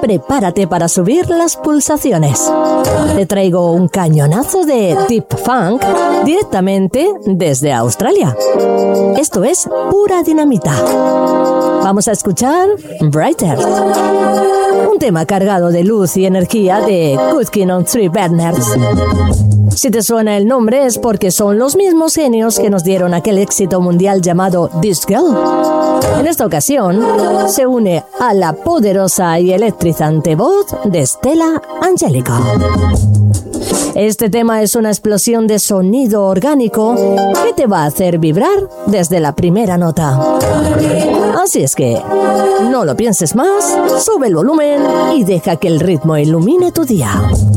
prepárate para subir las pulsaciones. Te traigo un cañonazo de Deep Funk directamente desde Australia. Esto es pura dinamita. Vamos a escuchar Brighter, un tema cargado de luz y energía de Cooking on Three Burners. Si te suena el nombre es porque son los mismos genios que nos dieron aquel éxito mundial llamado This Girl. En esta ocasión se une a la poderosa y electrizante voz de Stella Angelica. Este tema es una explosión de sonido orgánico que te va a hacer vibrar desde la primera nota. Así es que no lo pienses más, sube el volumen y deja que el ritmo ilumine tu día.